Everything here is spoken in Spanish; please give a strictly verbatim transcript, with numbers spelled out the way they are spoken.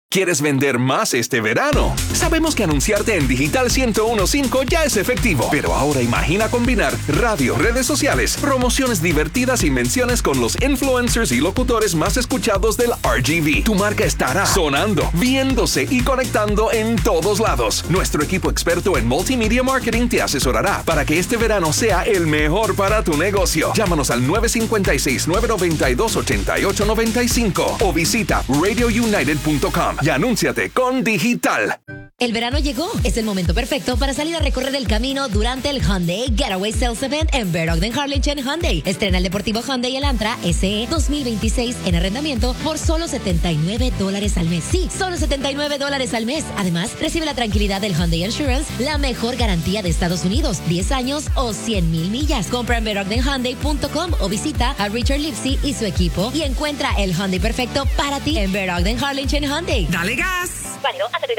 ¿Quieres vender más este verano? Sabemos que anunciarte en Digital ciento uno punto cinco ya es efectivo, pero ahora imagina combinar radio, redes sociales, promociones divertidas y menciones con los influencers y locutores más escuchados del R G V. Tu marca estará sonando, viéndose y conectando en todos lados. Nuestro equipo experto en multimedia marketing te asesorará para que este verano sea el mejor para tu negocio. Llámanos al nueve cinco seis, nueve nueve dos, ocho ocho nueve cinco o visita radio united punto com. Y anúnciate con Digital. El verano llegó. Es el momento perfecto para salir a recorrer el camino durante el Hyundai Getaway Sales Event en Bear Ogden Harlingen Hyundai. Estrena el deportivo Hyundai Elantra S E dos mil veintiséis en arrendamiento por solo setenta y nueve dólares al mes. Sí, solo setenta y nueve dólares al mes. Además, recibe la tranquilidad del Hyundai Insurance, la mejor garantía de Estados Unidos, diez años o cien mil millas. Compra en bear ogden hyundai punto com o visita a Richard Lipsy y su equipo y encuentra el Hyundai perfecto para ti en Bear Ogden Harlingen Hyundai. ¡Dale gas! Válido hasta